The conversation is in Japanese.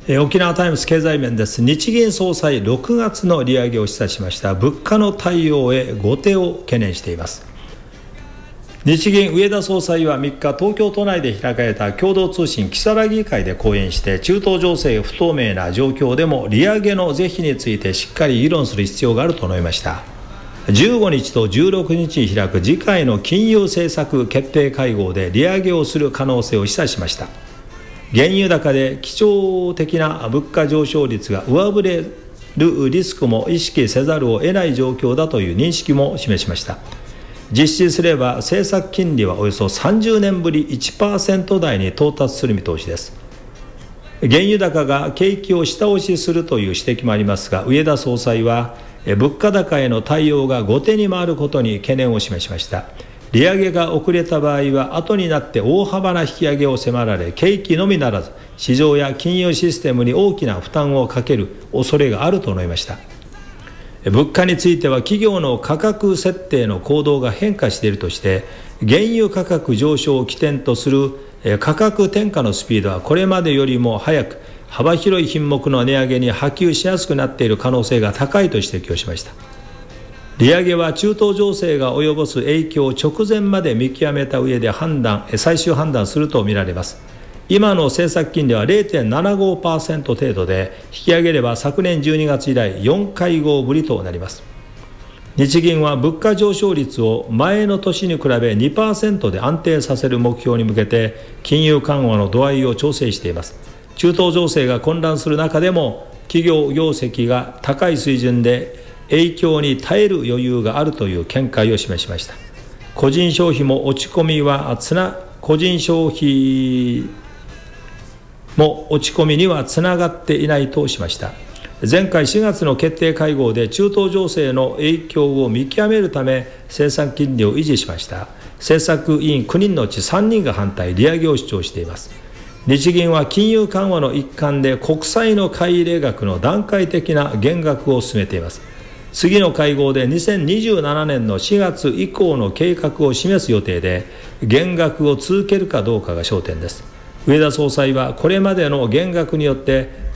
沖縄タイムズ経済面です。日銀総裁6月の利上げを示唆しました物価の対応へ後手を懸念しています。日銀植田総裁は3日、東京都内で開かれた共同通信木更木会で講演して、中東情勢不透明な状況でも利上げの是非についてしっかり議論する必要があると述べました。15日と16日に開く次回の金融政策決定会合で利上げをする可能性を示唆しました。原油高で基調的な物価上昇率が上振れるリスクも意識せざるを得ない状況だという認識も示しました。実施すれば政策金利はおよそ30年ぶり 1% 台に到達する見通しです。原油高が景気を下押しするという指摘もありますが、植田総裁は物価高への対応が後手に回ることに懸念を示しました。利上げが遅れた場合は後になって大幅な引き上げを迫られ、景気のみならず市場や金融システムに大きな負担をかける恐れがあると述べました。物価については企業の価格設定の行動が変化しているとして、原油価格上昇を起点とする価格転嫁のスピードはこれまでよりも早く、幅広い品目の値上げに波及しやすくなっている可能性が高いと指摘をしました。利上げは中東情勢が及ぼす影響を直前まで見極めた上で最終判断するとみられます。今の政策金利は 0.75% 程度で、引き上げれば昨年12月以来4会合ぶりとなります。日銀は物価上昇率を前の年に比べ 2% で安定させる目標に向けて金融緩和の度合いを調整しています。中東情勢が混乱する中でも企業業績が高い水準で影響に耐える余裕があるという見解を示しました。個人消費も落ち込みにはつながっていないとしました。前回4月の決定会合で中東情勢の影響を見極めるため政策金利を維持しました。政策委員9人のうち3人が反対、利上げを主張しています。日銀は金融緩和の一環で国債の買い入れ額の段階的な減額を進めています。次の会合で2027年の4月以降の計画を示す予定で、減額を続けるかどうかが焦点です。植田総裁はこれまでの減額によって